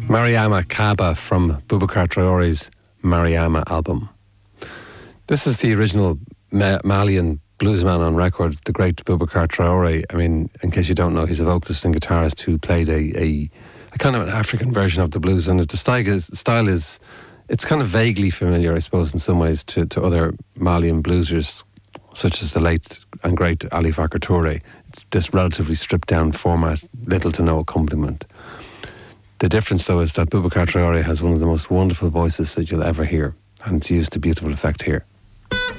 Mariama Kaba from Boubacar Traore's Mariama album. This is the original Malian bluesman on record, the great Boubacar Traore. I mean, in case you don't know, he's a vocalist and guitarist who played a kind of an African version of the blues, and the style is it's kind of vaguely familiar, I suppose, in some ways to other Malian bluesers, such as the late and great Ali Farka Touré. It's this relatively stripped down format, little to no accompaniment. The difference, though, is that Boubacar Traore has one of the most wonderful voices that you'll ever hear, and it's used to beautiful effect here.